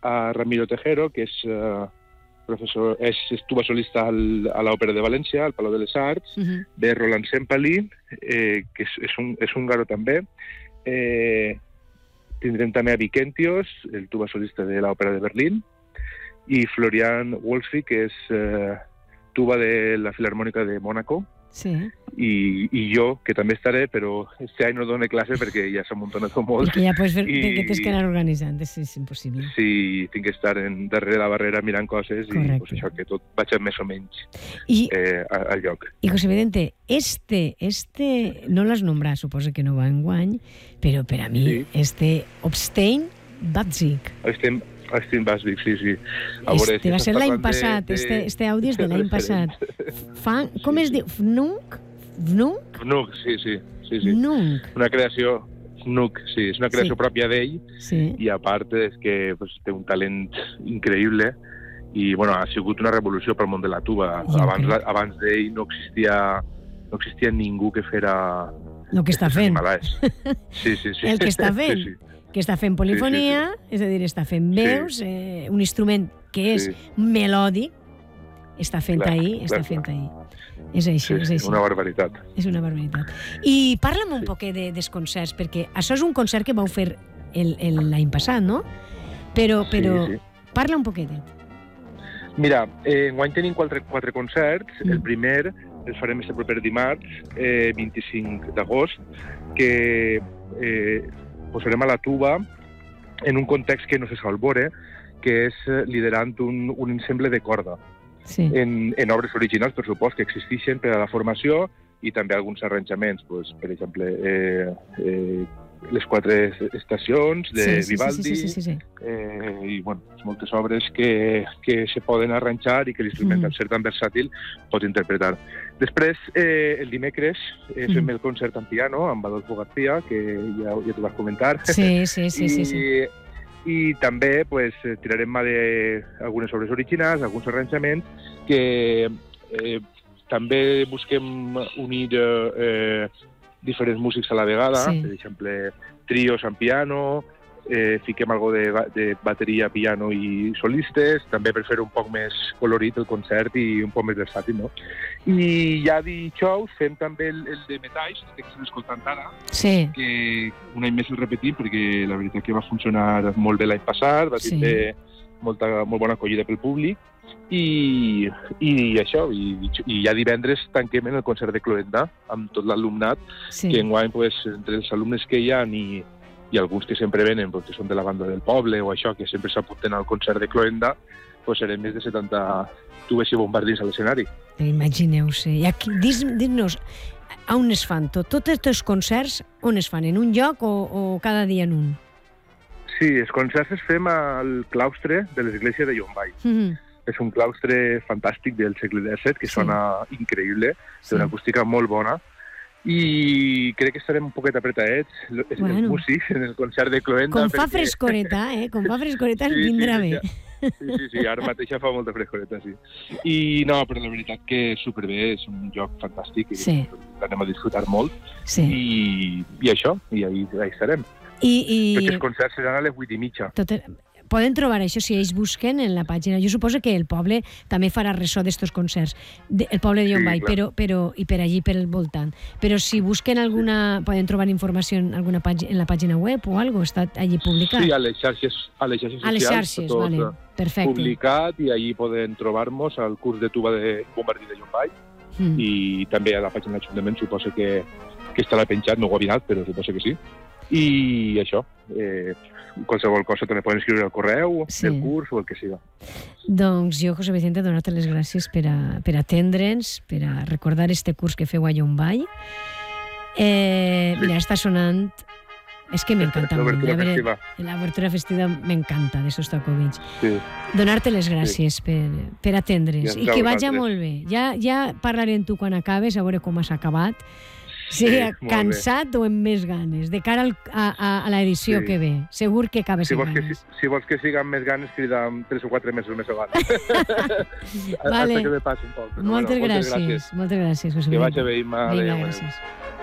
a Ramiro Tejero, que és professor, és tuba solista a l'Òpera de València, al Palau de les Arts, ve Roland Sempali, que és húngaro també, tindrem també a Vicentios, el tuba solista de l'Òpera de Berlín, i Florian Wolfsy, que és tuba de la Filarmònica de Mònaco, i jo, que també estaré, però este any no dono classe perquè ja s'ha muntat molt. Perquè ja pots fer que tens que anar organitzant, és impossible. Sí, tinc que estar darrere la barrera mirant coses i pues, això, que tot vaig més o menys al lloc. I José Vicente, no l'has nombrat, suposo que no va enguany, però per a mi, Obstein Badzik. Obstein Badzik, sí. Este va ser l'any passat, este àudio és de l'any passat. Com es diu? Fnunk? Fnunk, sí. Fnunk. Una creació... Fnuk, sí, és una creació pròpia d'ell i a part és que té un talent increïble i bueno, ha sigut una revolució pel món de la tuba. Abans d'ell no existia ningú que fera el que està fent. Sí. El que està fent. Que està fent polifonia, és a dir, està fent veus, un instrument que és melòdic, està fent ahí. És així. Una barbaritat. És una barbaritat. I parla'm un poquet dels concerts, perquè això és un concert que vau fer l'any passat, no? Però parla un poquetet. Mira, enguany tenim quatre concerts. El primer el farem este proper dimarts, 25 d'agost, que posarem a la tuba en un context que no se sol veure, que és liderant un ensemble de corda. En obres originals, per supost, que existeixen per a la formació i també alguns arranjaments, per exemple, les 4 estacions de Vivaldi i moltes obres que se poden arranjar i que l'instrument, al ser tan versàtil, pot interpretar. Després, el dimecres, fem el concert en piano amb Adolfo García, que ja t'ho vas comentar. Sí. I també tirarem mà d'algunes obres originals, alguns arranjaments, que també busquem unir diferents músics a la vegada, per exemple, trios en piano, fiquem algo de bateria, piano i solistes, també per fer un poc més colorit el concert i un poc més versàtil, no? I ja dijous fem també el de metalls, que estem escoltant ara, que un any més el repetim, perquè la veritat que va funcionar molt bé l'any passat, va tindre molt bona acollida pel públic, i això, i ja divendres tanquem en el concert de Cloenda amb tot l'alumnat, que enguany entre els alumnes que hi ha i alguns que sempre venen, que són de la banda del poble o això, que sempre s'apunten al concert de Cloenda, serem més de 70 tubes i bombardins a l'escenari. Imagineu-se. I aquí, dis-nos, on es fan tots els concerts? On es fan? En un lloc o cada dia en un? Sí, els concerts es fem al claustre de l'església de Llombai. És un claustre fantàstic del segle XVII, que sona increïble, té una acústica molt bona, i crec que estarem un poquet apretadets, els músics, en el concert de Cloenda. Com fa frescoreta, ens vindrà bé. Sí, ara mateix fa molta frescoreta, sí. I no, però la veritat que superbé, és un lloc fantàstic i l'anem a disfrutar molt. I això, i ahí estarem. Perquè els concerts seran a les 8:30. Poden trobar això si ells busquen en la pàgina. Jo suposo que el poble també farà ressò d'estos concerts, el poble de Llombai, i per allí, per el voltant. Però si busquen poden trobar informació en la pàgina web o alguna cosa, està allí publicat? Sí, a les xarxes socials. A les xarxes, vale, perfecte. Publicat, i allí poden trobar-nos al curs de tuba de bombardí de Llombai, i també a la pàgina de l'Ajuntament suposo que estarà penjat, no ho ha mirat, però suposo que sí. I això, qualsevol cosa també poden escriure al correu, el curs o el que siga. Doncs jo, José Vicente, donar-te les gràcies per atendre'ns, per a recordar este curs que feu a Llombai. Mira, està sonant... És que m'encanta molt. L'obertura festiva m'encanta, de Sostakovich. Donar-te les gràcies per atendre'ns i que vagi molt bé. Ja parlaré amb tu quan acabes, a veure com has acabat. Sí, cansat o amb més ganes, de cara a l'edició que ve. Segur que acabes amb ganes. Si vols que siga amb més ganes, crida 3 o 4 mesos més abans. Hasta que me passi un poc. Moltes gràcies, José Vicente. Que vagi bé, Imma. Vinga, gràcies.